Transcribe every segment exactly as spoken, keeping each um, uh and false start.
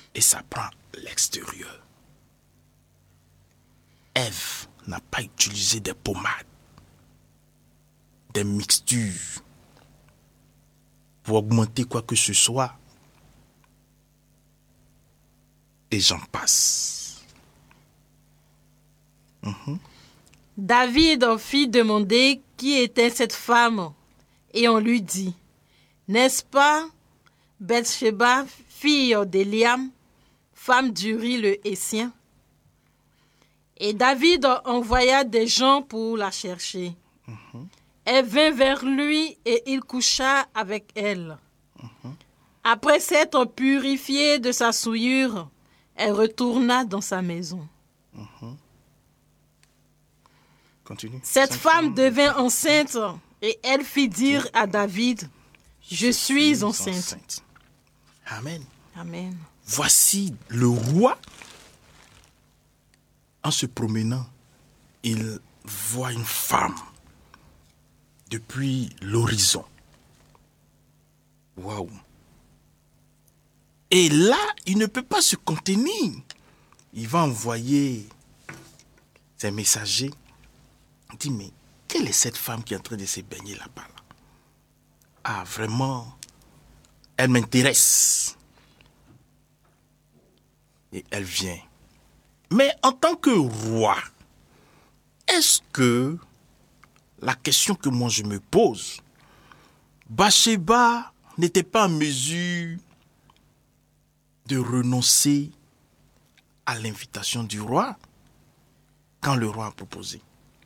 et ça prend l'extérieur. Ève n'a pas utilisé des pommades, des mixtures pour augmenter quoi que ce soit. Et j'en passe. Mmh. David fit demander qui était cette femme, et on lui dit, n'est-ce pas Bathsheba, fille d'Éliam, femme d'Uri le Hétien? Et David envoya des gens pour la chercher. Mmh. Elle vint vers lui et il coucha avec elle. Mmh. Après s'être purifiée de sa souillure, elle retourna dans sa maison. Mmh. Continue. Cette femme devint enceinte et elle fit dire à David, « Je suis enceinte. » Amen. Amen. Voici le roi. En se promenant, il voit une femme depuis l'horizon. Waouh! Et là, il ne peut pas se contenir. Il va envoyer ses messagers. Il dit, mais quelle est cette femme qui est en train de se baigner là-bas là? Ah, vraiment, elle m'intéresse. Et elle vient. Mais en tant que roi, est-ce que la question que moi je me pose, Bathsheba n'était pas en mesure de renoncer à l'invitation du roi quand le roi a proposé?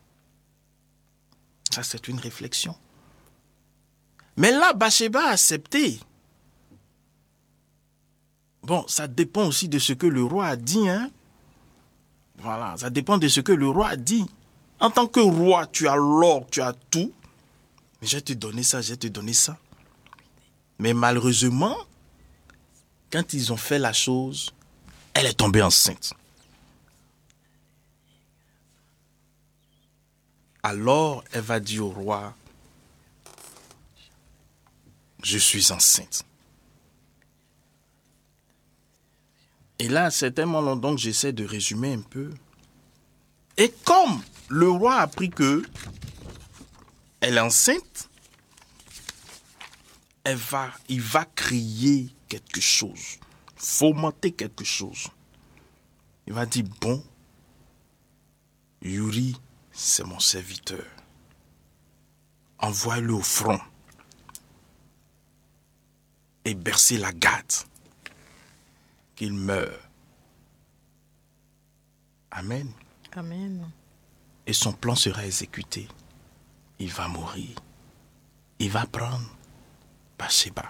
Ça, c'est une réflexion. Mais là, Bathsheba a accepté. Bon, ça dépend aussi de ce que le roi a dit, hein. Voilà, ça dépend de ce que le roi a dit. En tant que roi, tu as l'or, tu as tout. Mais je vais te donner ça, je vais te donner ça. Mais malheureusement, quand ils ont fait la chose, elle est tombée enceinte. Alors, elle va dire au roi, je suis enceinte. Et là, c'est tellement long, donc j'essaie de résumer un peu. Et comme le roi a appris que elle est enceinte, elle va, il va crier quelque chose, fomenter quelque chose. Il va dire, bon, Uri, c'est mon serviteur. Envoie-le au front et bercer la garde qu'il meure. Amen. Amen. Et son plan sera exécuté. Il va mourir. Il va prendre Bathsheba.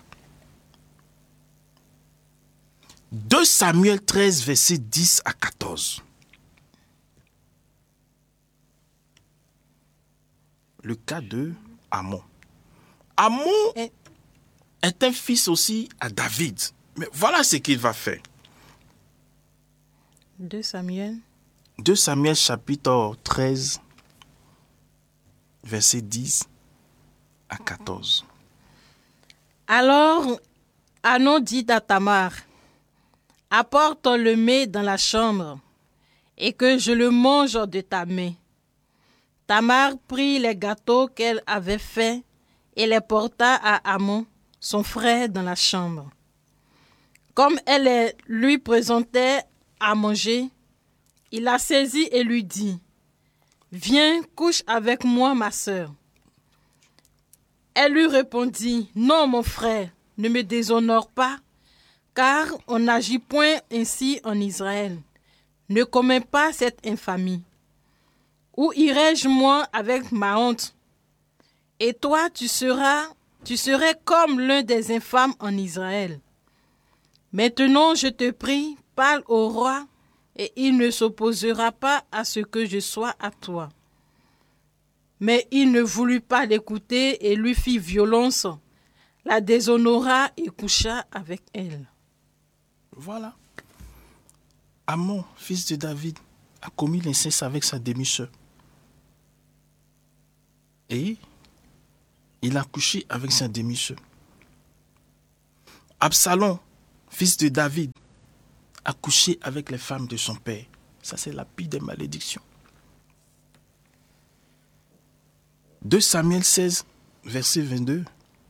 deux Samuel treize, versets dix à quatorze. Le cas de Amon. Amon Et... est un fils aussi à David. Mais voilà ce qu'il va faire. deux Samuel. deux Samuel chapitre treize, versets dix à quatorze. Alors, Anon dit à Tamar, apporte le mets dans la chambre et que je le mange de ta main. Tamar prit les gâteaux qu'elle avait faits et les porta à Amon, son frère, dans la chambre. Comme elle les lui présentait à manger, il la saisit et lui dit, « Viens, couche avec moi, ma sœur. » Elle lui répondit, « Non, mon frère, ne me déshonore pas, car on n'agit point ainsi en Israël. Ne commets pas cette infamie. Où irai-je moi avec ma honte? Et toi, tu seras, tu serais comme l'un des infâmes en Israël. Maintenant, je te prie, parle au roi, et il ne s'opposera pas à ce que je sois à toi. » Mais il ne voulut pas l'écouter et lui fit violence, la déshonora et coucha avec elle. Voilà. Amon, fils de David, a commis l'inceste avec sa demi-sœur. Et il a couché avec sa demi-sœur. Absalom, fils de David, a couché avec les femmes de son père. Ça, c'est la pire des malédictions. deux Samuel seize, verset vingt-deux.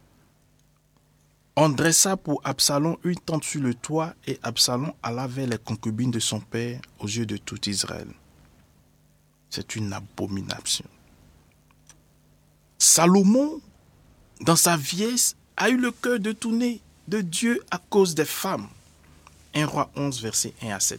On dressa pour Absalom une tente sur le toit et Absalom alla vers les concubines de son père aux yeux de tout Israël. C'est une abomination. Salomon, dans sa vieillesse, a eu le cœur détourné de Dieu à cause des femmes. un Roi onze, verset un à sept.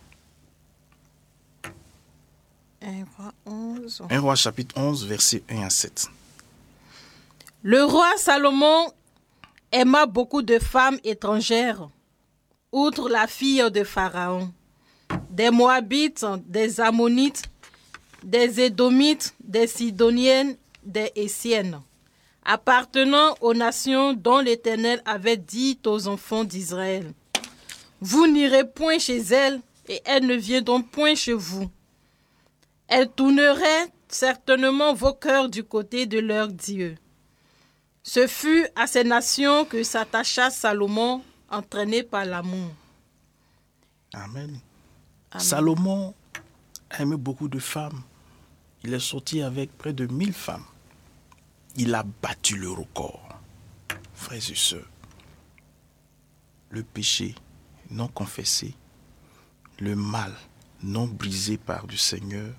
un Roi onze. un Roi chapitre onze, verset un à sept. Le roi Salomon aima beaucoup de femmes étrangères, outre la fille de Pharaon, des Moabites, des Ammonites, des Édomites, des Sidoniennes, des Essiennes, appartenant aux nations dont l'Éternel avait dit aux enfants d'Israël. Vous n'irez point chez elles, et elles ne viendront point chez vous. Elles tourneraient certainement vos cœurs du côté de leur Dieu. Ce fut à ces nations que s'attacha Salomon, entraîné par l'amour. Amen. Amen. Salomon a aimé beaucoup de femmes. Il est sorti avec près de mille femmes. Il a battu le record. Frères et sœurs, le péché non confessé, le mal non brisé par le Seigneur,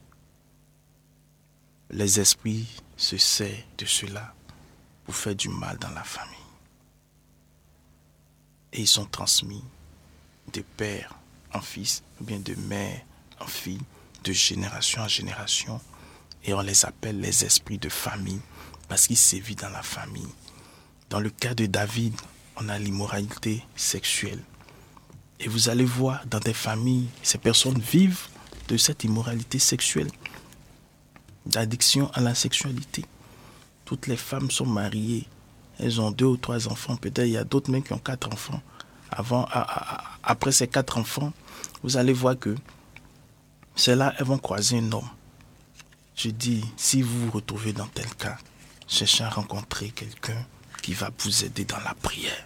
les esprits se servent de cela pour faire du mal dans la famille. Et ils sont transmis de père en fils, ou bien de mère en fille, de génération en génération. Et on les appelle les esprits de famille, parce qu'ils sévissent dans la famille. Dans le cas de David, on a l'immoralité sexuelle. Et vous allez voir, dans des familles, ces personnes vivent de cette immoralité sexuelle, d'addiction à la sexualité. Toutes les femmes sont mariées, elles ont deux ou trois enfants, peut-être il y a d'autres même qui ont quatre enfants. Avant, à, à, après ces quatre enfants, vous allez voir que celles-là, elles vont croiser un homme. Je dis, si vous vous retrouvez dans tel cas, cherchez à rencontrer quelqu'un qui va vous aider dans la prière.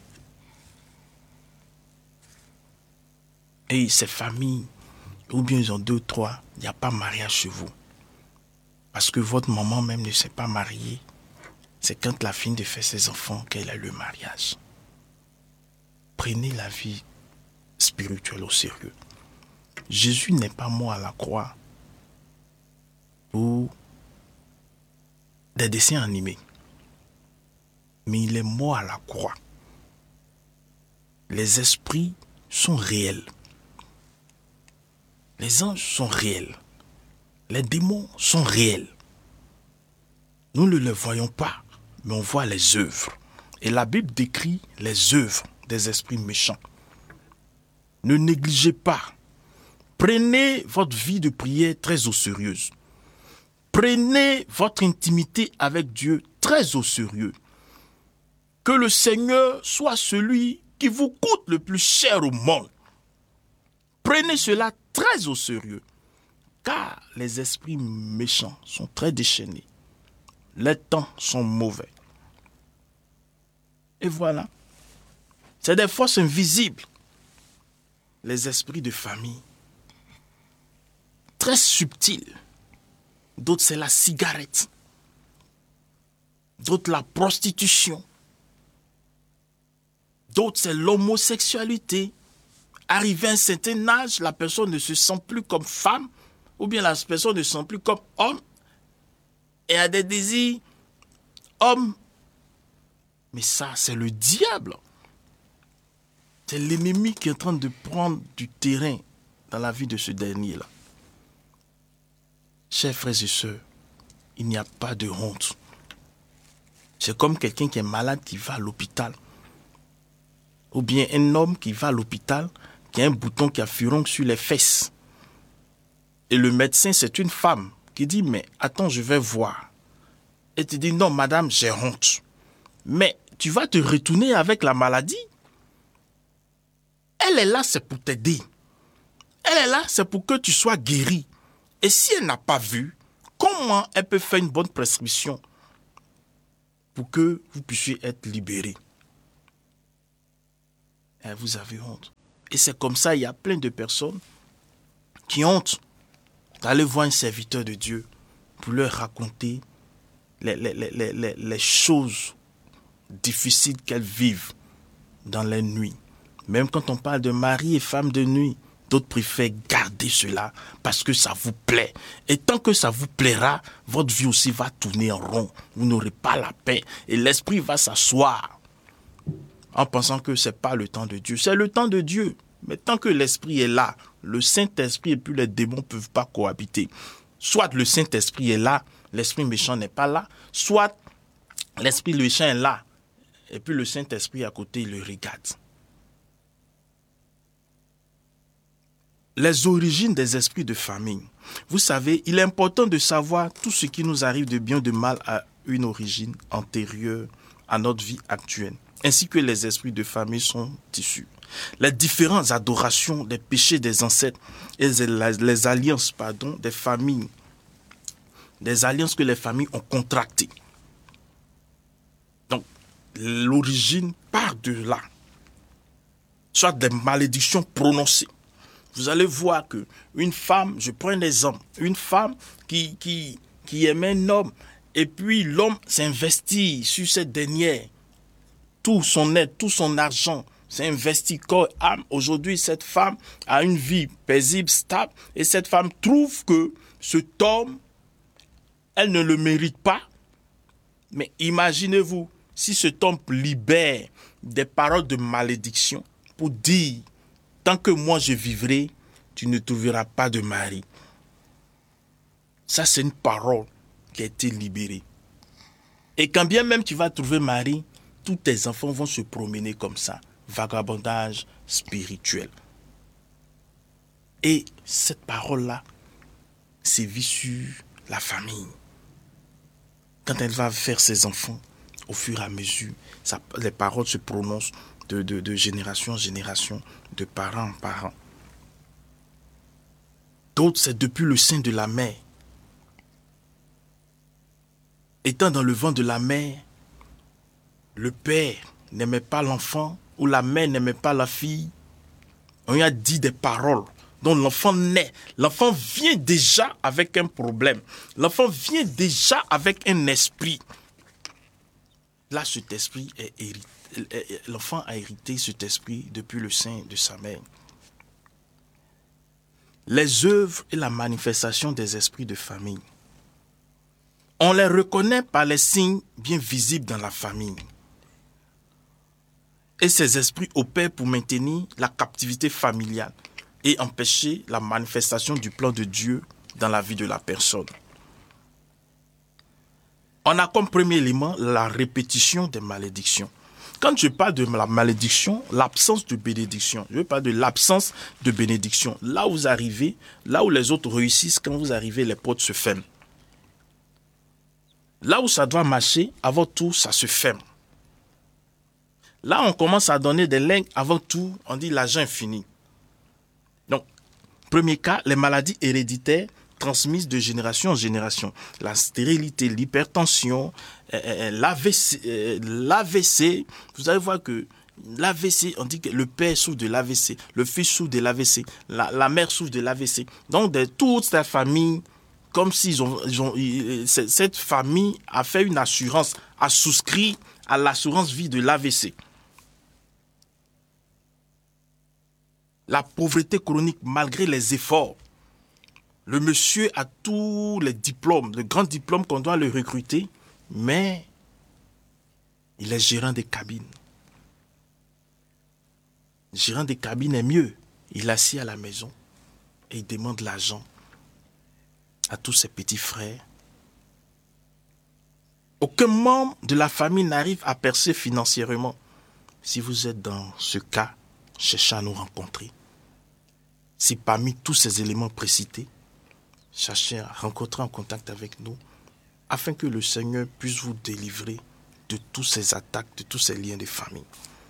Et ces familles, ou bien ils ont deux ou trois, il n'y a pas mariage chez vous. Parce que votre maman même ne s'est pas mariée. C'est quand la fille de faire ses enfants qu'elle a le mariage. Prenez la vie spirituelle au sérieux. Jésus n'est pas mort à la croix pour des dessins animés. Mais il est mort à la croix. Les esprits sont réels. Les anges sont réels. Les démons sont réels. Nous ne les voyons pas, mais on voit les œuvres. Et la Bible décrit les œuvres des esprits méchants. Ne négligez pas. Prenez votre vie de prière très au sérieux. Prenez votre intimité avec Dieu très au sérieux. Que le Seigneur soit celui qui vous coûte le plus cher au monde. Prenez cela très au sérieux. Car les esprits méchants sont très déchaînés. Les temps sont mauvais. Et voilà. C'est des forces invisibles. Les esprits de famille. Très subtils. D'autres, c'est la cigarette. D'autres, la prostitution. D'autres, c'est l'homosexualité. Arrivé à un certain âge, la personne ne se sent plus comme femme, ou bien la personne ne se sent plus comme homme, et a des désirs hommes. Mais ça, c'est le diable. C'est l'ennemi qui est en train de prendre du terrain dans la vie de ce dernier-là. Chers frères et sœurs, il n'y a pas de honte. C'est comme quelqu'un qui est malade qui va à l'hôpital. Ou bien un homme qui va à l'hôpital, qui a un bouton qui a furonque sur les fesses. Et le médecin, c'est une femme qui dit, mais attends, je vais voir. Et tu dis, non, madame, j'ai honte. Mais tu vas te retourner avec la maladie. Elle est là, c'est pour t'aider. Elle est là, c'est pour que tu sois guéri. Et si elle n'a pas vu, comment elle peut faire une bonne prescription pour que vous puissiez être libéré? Et vous avez honte. Et c'est comme ça, il y a plein de personnes qui ont honte d'aller voir un serviteur de Dieu pour leur raconter les, les, les, les, les choses difficiles qu'elles vivent dans les nuits. Même quand on parle de mari et femme de nuit, d'autres préfèrent garder cela parce que ça vous plaît. Et tant que ça vous plaira, votre vie aussi va tourner en rond. Vous n'aurez pas la paix. Et l'esprit va s'asseoir en pensant que ce n'est pas le temps de Dieu. C'est le temps de Dieu. Mais tant que l'esprit est là, le Saint-Esprit et puis les démons ne peuvent pas cohabiter. Soit le Saint-Esprit est là, l'esprit méchant n'est pas là. Soit l'esprit méchant est là, et puis le Saint-Esprit à côté, il le regarde. Les origines des esprits de famille. Vous savez, il est important de savoir tout ce qui nous arrive de bien ou de mal à une origine antérieure à notre vie actuelle, ainsi que les esprits de famille sont issus. Les différentes adorations des péchés des ancêtres et les alliances pardon, des familles, des alliances que les familles ont contractées. Donc, l'origine part de là. Soit des malédictions prononcées. Vous allez voir que une femme, je prends un exemple, une femme qui, qui, qui aimait un homme, et puis l'homme s'investit sur cette dernière. Tout son aide, tout son argent, s'investit corps et âme. Aujourd'hui, cette femme a une vie paisible, stable, et cette femme trouve que cet homme, elle ne le mérite pas. Mais imaginez-vous, si cet homme libère des paroles de malédiction pour dire, tant que moi je vivrai, tu ne trouveras pas de mari. Ça, c'est une parole qui a été libérée. Et quand bien même tu vas trouver mari, tous tes enfants vont se promener comme ça. Vagabondage spirituel. Et cette parole-là sévit sur la famille. Quand elle va faire ses enfants, au fur et à mesure, ça, les paroles se prononcent de, de, de génération en génération, de parents en parents. D'autres, c'est depuis le sein de la mère. Étant dans le ventre de la mère, le père n'aimait pas l'enfant ou la mère n'aimait pas la fille. On lui a dit des paroles dont l'enfant naît. L'enfant vient déjà avec un problème. L'enfant vient déjà avec un esprit. Là, cet esprit est hérité. L'enfant a hérité cet esprit depuis le sein de sa mère. Les œuvres et la manifestation des esprits de famille. On les reconnaît par les signes bien visibles dans la famille. Et ces esprits opèrent pour maintenir la captivité familiale et empêcher la manifestation du plan de Dieu dans la vie de la personne. On a comme premier élément la répétition des malédictions. Quand je parle de la malédiction, l'absence de bénédiction, je parle de l'absence de bénédiction. Là où vous arrivez, là où les autres réussissent, quand vous arrivez, les portes se ferment. Là où ça doit marcher, avant tout, ça se ferme. Là, on commence à donner des legs, avant tout, on dit l'argent est fini. Donc, premier cas, les maladies héréditaires transmises de génération en génération. La stérilité, l'hypertension, euh, l'A V C, euh, l'A V C. Vous allez voir que l'A V C, on dit que le père souffre de l'A V C, le fils souffre de l'A V C, la, la mère souffre de l'A V C. Donc, de toute la famille, comme s'ils ont, ils ont, cette famille a fait une assurance, a souscrit à l'assurance vie de l'A V C. La pauvreté chronique, malgré les efforts. Le monsieur a tous les diplômes, le grand diplôme qu'on doit le recruter, mais il est gérant des cabines. Le gérant des cabines est mieux. Il est assis à la maison et il demande l'argent à tous ses petits frères. Aucun membre de la famille n'arrive à percer financièrement. Si vous êtes dans ce cas, cherchez à nous rencontrer. Si parmi tous ces éléments précités, cherchez à rencontrer en contact avec nous afin que le Seigneur puisse vous délivrer de toutes ces attaques, de tous ces liens de famille.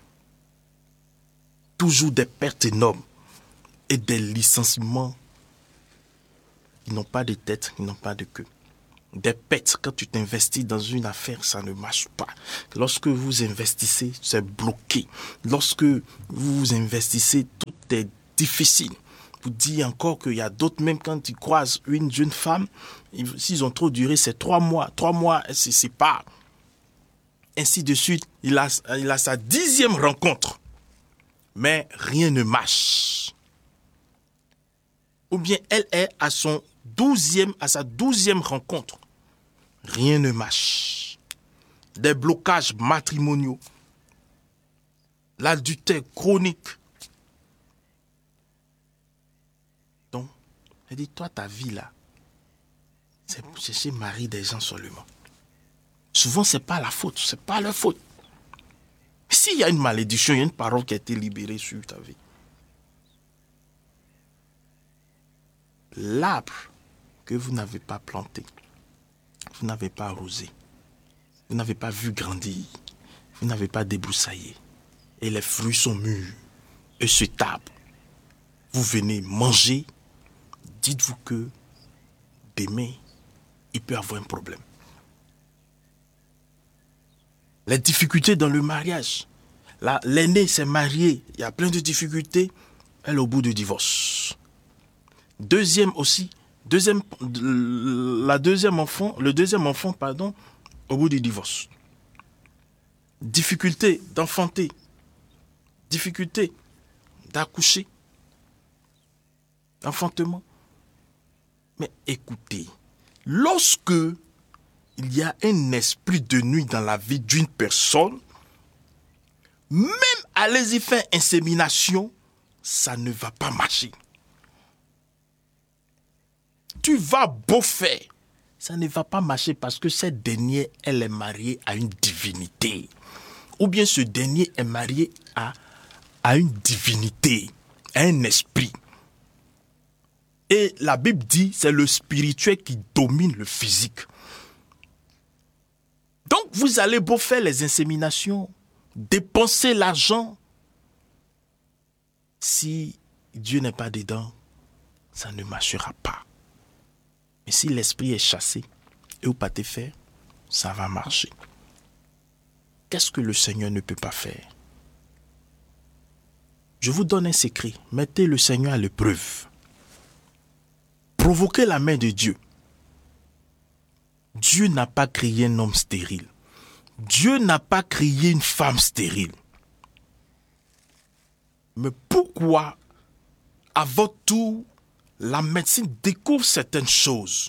Toujours des pertes énormes et des licenciements. Ils n'ont pas de tête, ils n'ont pas de queue. Des pertes, quand tu t'investis dans une affaire, ça ne marche pas. Lorsque vous investissez, c'est bloqué. Lorsque vous investissez, tout est difficile. Vous dites encore qu'il y a d'autres, même quand ils croisent une jeune femme, s'ils ont trop duré, c'est trois mois. Trois mois, elle se sépare. Ainsi de suite, il a, il a sa dixième rencontre. Mais rien ne marche. Ou bien elle est à son douzième, à sa douzième rencontre. Rien ne marche. Des blocages matrimoniaux. L'adultère chronique. Donc, elle dit, toi, ta vie là, c'est pour chercher mari des gens seulement. Souvent, ce n'est pas la faute, ce n'est pas leur faute. S'il y a une malédiction, il y a une parole qui a été libérée sur ta vie. L'arbre que vous n'avez pas planté, vous n'avez pas arrosé, vous n'avez pas vu grandir, vous n'avez pas débroussaillé, et les fruits sont mûrs, et se tapent. Vous venez manger, dites-vous que demain, il peut y avoir un problème. Les difficultés dans le mariage. Là, l'aîné s'est marié, il y a plein de difficultés, elle est au bout du divorce. Deuxième aussi, deuxième, la deuxième enfant, le deuxième enfant, pardon, au bout du divorce. Difficulté d'enfanter, difficulté d'accoucher, enfantement. Mais écoutez, lorsque il y a un esprit de nuit dans la vie d'une personne, même allez-y faire insémination, ça ne va pas marcher. Tu vas beau faire, ça ne va pas marcher parce que cette dernière, elle est mariée à une divinité. Ou bien ce dernier est marié à, à une divinité, à un esprit. Et la Bible dit, c'est le spirituel qui domine le physique. Donc, vous allez beau faire les inséminations, dépenser l'argent. Si Dieu n'est pas dedans, ça ne marchera pas. Mais si l'esprit est chassé et vous partez faire, ça va marcher. Qu'est-ce que le Seigneur ne peut pas faire? Je vous donne un secret. Mettez le Seigneur à l'épreuve. Provoquez la main de Dieu. Dieu n'a pas créé un homme stérile. Dieu n'a pas créé une femme stérile. Mais pourquoi, à votre tour, la médecine découvre certaines choses?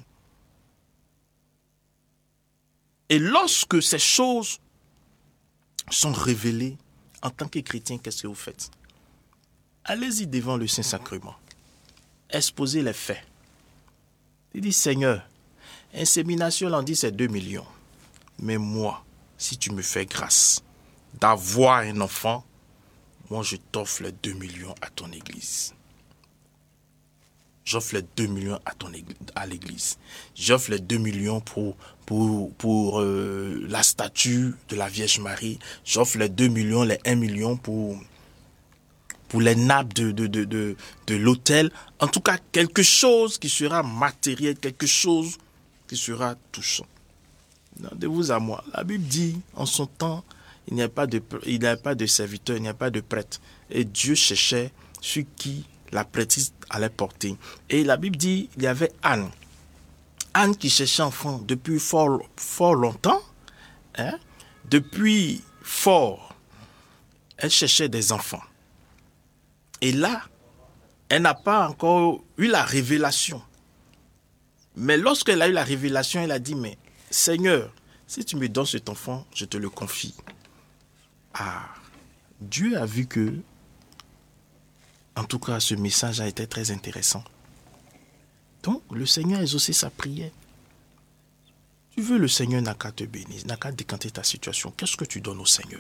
Et lorsque ces choses sont révélées, en tant que chrétien, qu'est-ce que vous faites? Allez-y devant le Saint-Sacrement. Exposez les faits. Il dit, Seigneur, insémination, on dit c'est deux millions. Mais moi, si tu me fais grâce d'avoir un enfant, moi je t'offre les deux millions à ton église. J'offre les deux millions à, ton église, à l'église. J'offre les deux millions pour, pour, pour euh, la statue de la Vierge Marie. J'offre les deux millions, les un million pour, pour les nappes de, de, de, de, de l'autel. En tout cas, quelque chose qui sera matériel, quelque chose qui sera touchant. Non, de vous à moi. La Bible dit, en son temps, il n'y a pas de, il n'y a pas de serviteur, il n'y a pas de prêtre. Et Dieu cherchait sur qui la prêtrise allait porter. Et la Bible dit, il y avait Anne. Anne qui cherchait enfant depuis fort, fort longtemps. Hein? Depuis fort, elle cherchait des enfants. Et là, elle n'a pas encore eu la révélation. Mais lorsqu'elle a eu la révélation, elle a dit, mais Seigneur, si tu me donnes cet enfant, je te le confie. Ah, Dieu a vu que, en tout cas, ce message a été très intéressant. Donc, le Seigneur a exaucé sa prière. Tu veux, le Seigneur n'a qu'à te bénir, n'a qu'à décanter ta situation. Qu'est-ce que tu donnes au Seigneur?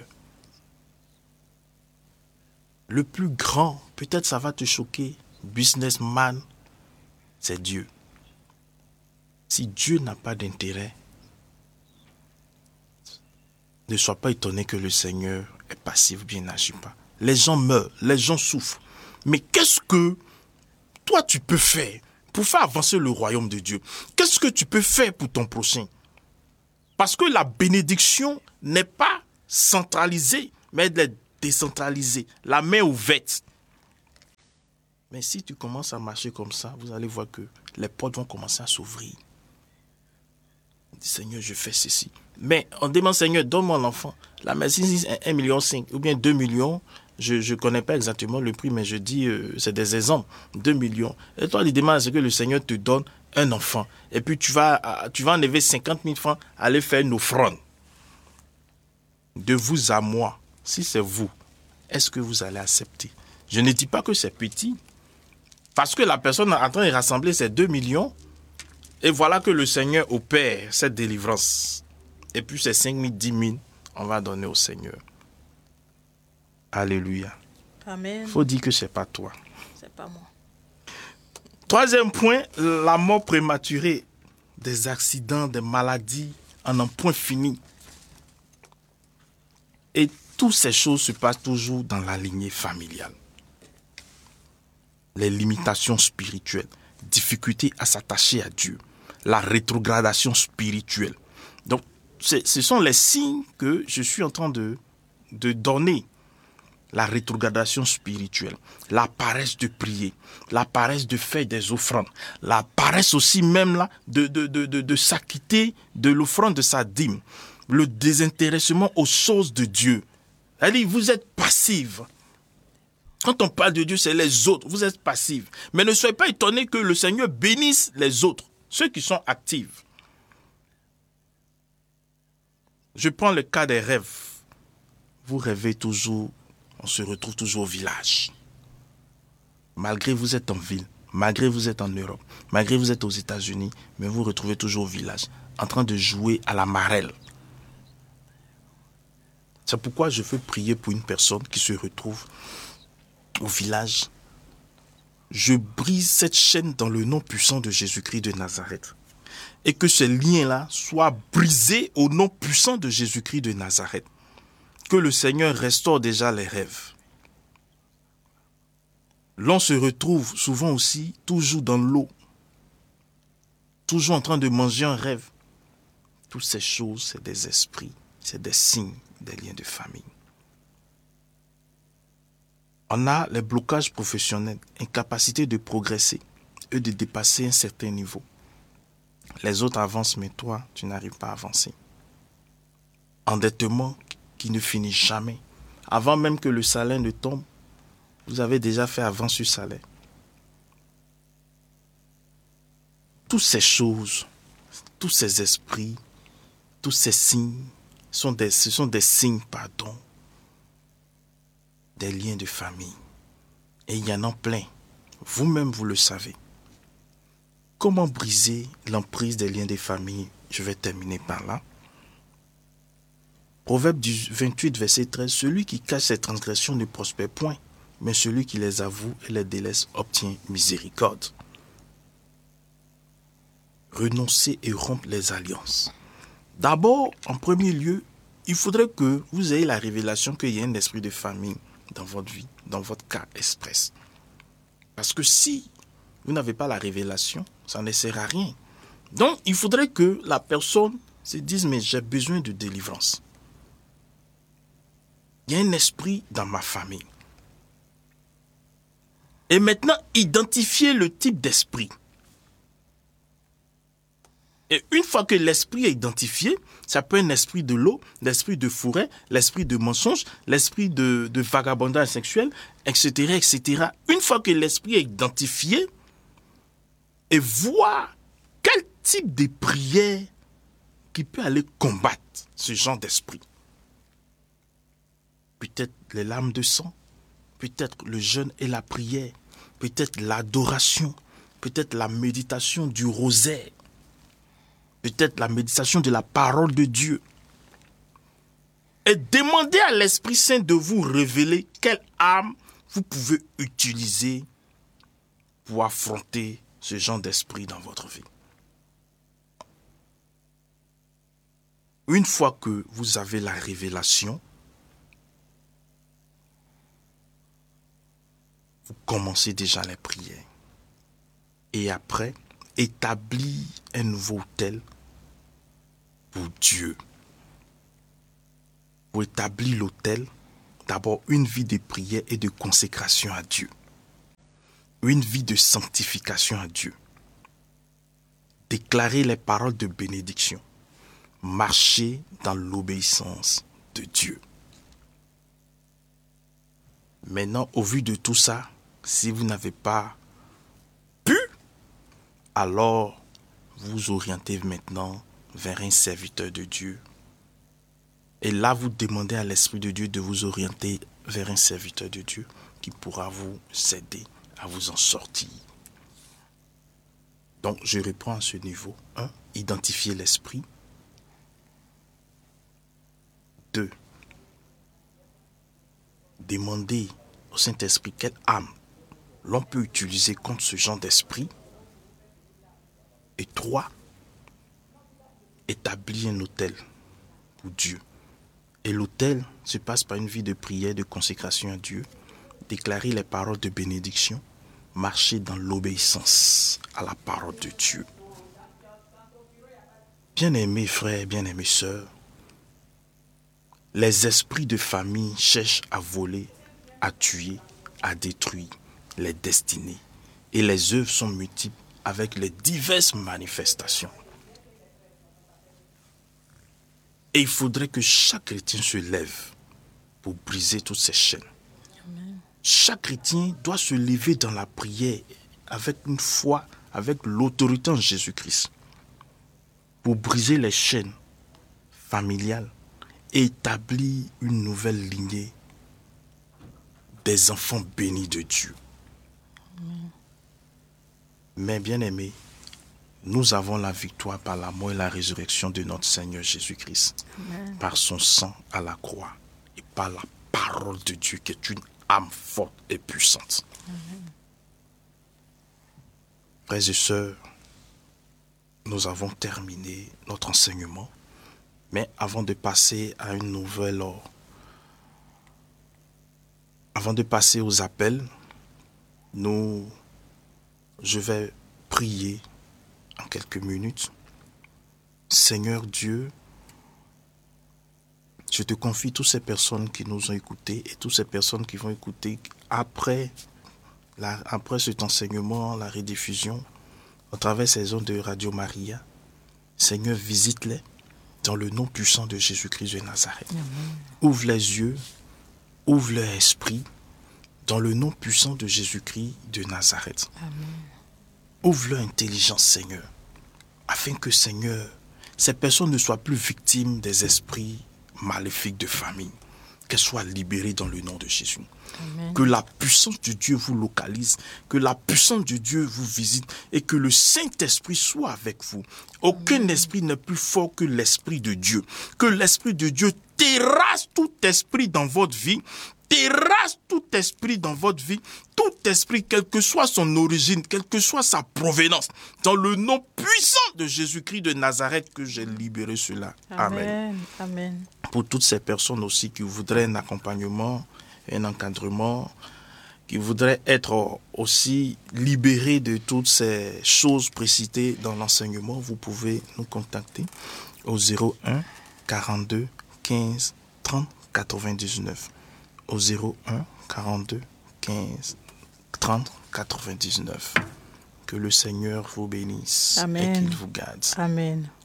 Le plus grand, peut-être ça va te choquer, businessman, c'est Dieu. Si Dieu n'a pas d'intérêt, ne sois pas étonné que le Seigneur est passif, bien n'agit pas. Les gens meurent, les gens souffrent. Mais qu'est-ce que toi tu peux faire pour faire avancer le royaume de Dieu? Qu'est-ce que tu peux faire pour ton prochain? Parce que la bénédiction n'est pas centralisée, mais elle est décentralisée. La main ouverte. Mais si tu commences à marcher comme ça, vous allez voir que les portes vont commencer à s'ouvrir. On dit, Seigneur, je fais ceci. Mais on demande, Seigneur, donne-moi l'enfant. La médecine dit un virgule cinq million ou bien deux millions. Je ne connais pas exactement le prix, mais je dis, euh, c'est des exemples. deux millions. Et toi, il demande à ce que le Seigneur te donne un enfant. Et puis, tu vas, tu vas enlever cinquante mille francs, aller faire une offrande. De vous à moi, si c'est vous, est-ce que vous allez accepter? Je ne dis pas que c'est petit. Parce que la personne est en train de rassembler ces deux millions. Et voilà que le Seigneur opère cette délivrance. Et puis ces cinq mille, dix mille, on va donner au Seigneur. Alléluia. Amen. Il faut dire que ce n'est pas toi. C'est pas moi. Troisième point, la mort prématurée, des accidents, des maladies, en un point fini. Et toutes ces choses se passent toujours dans la lignée familiale. Les limitations spirituelles, difficulté à s'attacher à Dieu, la rétrogradation spirituelle. Donc, ce sont les signes que je suis en train de, de donner. La rétrogradation spirituelle, la paresse de prier, la paresse de faire des offrandes, la paresse aussi même là de, de, de, de, de s'acquitter de l'offrande de sa dîme, le désintéressement aux choses de Dieu. C'est-à-dire, vous êtes passif. Quand on parle de Dieu, c'est les autres. Vous êtes passif. Mais ne soyez pas étonnés que le Seigneur bénisse les autres, ceux qui sont actifs. Je prends le cas des rêves. Vous rêvez toujours, on se retrouve toujours au village. Malgré vous êtes en ville, malgré vous êtes en Europe, malgré vous êtes aux États-Unis, mais vous vous retrouvez toujours au village, en train de jouer à la marelle. C'est pourquoi je veux prier pour une personne qui se retrouve au village. Je brise cette chaîne dans le nom puissant de Jésus-Christ de Nazareth. Et que ce lien-là soit brisé au nom puissant de Jésus-Christ de Nazareth. Que le Seigneur restaure déjà les rêves. L'on se retrouve souvent aussi toujours dans l'eau. Toujours en train de manger un rêve. Toutes ces choses, c'est des esprits, c'est des signes, des liens de famille. On a les blocages professionnels, incapacité de progresser et de dépasser un certain niveau. Les autres avancent, mais toi, tu n'arrives pas à avancer. Endettement qui ne finit jamais. Avant même que le salaire ne tombe, vous avez déjà fait avance sur salaire. Toutes ces choses, tous ces esprits, tous ces signes, sont des, ce sont des signes, pardon, des liens de famille. Et il y en a plein. Vous-même, vous le savez. Comment briser l'emprise des liens de famille? Je vais terminer par là. Proverbe vingt-huit, verset treize. Celui qui cache ses transgressions ne prospère point, mais celui qui les avoue et les délaisse obtient miséricorde. Renoncer et rompre les alliances. D'abord, en premier lieu, il faudrait que vous ayez la révélation qu'il y a un esprit de famille dans votre vie, dans votre cas express. Parce que si vous n'avez pas la révélation, ça ne sert à rien. Donc, il faudrait que la personne se dise, mais j'ai besoin de délivrance. Il y a un esprit dans ma famille. Et maintenant, identifier le type d'esprit. Et une fois que l'esprit est identifié, ça peut être un esprit de l'eau, l'esprit de forêt, l'esprit de mensonge, l'esprit de, de vagabondage sexuel, et cetera, et cetera. Une fois que l'esprit est identifié, et voir quel type de prière qui peut aller combattre ce genre d'esprit. Peut-être les larmes de sang, peut-être le jeûne et la prière, peut-être l'adoration, peut-être la méditation du rosaire, peut-être la méditation de la parole de Dieu. Et demandez à l'Esprit Saint de vous révéler quelle arme vous pouvez utiliser pour affronter ce genre d'esprit dans votre vie. Une fois que vous avez la révélation, vous commencez déjà les prières. Et après, établir un nouveau autel pour Dieu. Pour établir l'autel, d'abord une vie de prière et de consécration à Dieu. une vie de sanctification à Dieu. Déclarer les paroles de bénédiction. Marcher dans l'obéissance de Dieu. Maintenant, au vu de tout ça, si vous n'avez pas pu, alors vous orientez maintenant vers un serviteur de Dieu. Et là, vous demandez à l'Esprit de Dieu de vous orienter vers un serviteur de Dieu qui pourra vous aider à vous en sortir. Donc, je reprends à ce niveau. un. Identifier l'Esprit. deux. Demander au Saint-Esprit quelle âme l'on peut utiliser contre ce genre d'esprit. Et trois. Établir un autel pour Dieu. Et l'autel se passe par une vie de prière, de consécration à Dieu, déclarer les paroles de bénédiction, marcher dans l'obéissance à la parole de Dieu. Bien-aimés frères, bien-aimés sœurs, les esprits de famille cherchent à voler, à tuer, à détruire les destinées. Et les œuvres sont multiples avec les diverses manifestations. Et il faudrait que chaque chrétien se lève pour briser toutes ces chaînes. Amen. Chaque chrétien doit se lever dans la prière avec une foi, avec l'autorité en Jésus-Christ, pour briser les chaînes familiales et établir une nouvelle lignée des enfants bénis de Dieu. Amen. Mais bien aimés, nous avons la victoire par la mort et la résurrection de notre Seigneur Jésus-Christ. Amen. Par son sang à la croix et par la parole de Dieu qui est une âme forte et puissante. Amen. Frères et sœurs, nous avons terminé notre enseignement. Mais avant de passer à une nouvelle heure, avant de passer aux appels, nous, je vais prier en quelques minutes. Seigneur Dieu, je te confie toutes ces personnes qui nous ont écoutés et toutes ces personnes qui vont écouter après, la, après cet enseignement, la rediffusion, à travers ces ondes de Radio Maria. Seigneur, visite-les dans le nom puissant de Jésus-Christ de Nazareth. Amen. Ouvre les yeux, ouvre leur esprit dans le nom puissant de Jésus-Christ de Nazareth. Amen. Ouvre leur intelligence, Seigneur, afin que, Seigneur, ces personnes ne soient plus victimes des esprits maléfiques de famille, qu'elles soient libérées dans le nom de Jésus. Amen. Que la puissance de Dieu vous localise, que la puissance de Dieu vous visite et que le Saint-Esprit soit avec vous. Aucun Amen. Esprit n'est plus fort que l'Esprit de Dieu. Que l'Esprit de Dieu terrasse tout esprit dans votre vie, terrasse tout esprit dans votre vie, tout esprit, quelle que soit son origine, quelle que soit sa provenance, dans le nom puissant de Jésus-Christ de Nazareth que j'ai libéré cela. Amen. Amen. Amen. Pour toutes ces personnes aussi qui voudraient un accompagnement, un encadrement, qui voudraient être aussi libérés de toutes ces choses précitées dans l'enseignement, vous pouvez nous contacter au zéro un quarante-deux quinze trente quatre-vingt-dix-neuf. Au zéro un quarante-deux quinze trente quatre-vingt-dix-neuf. Que le Seigneur vous bénisse. Amen. Et qu'il vous garde. Amen.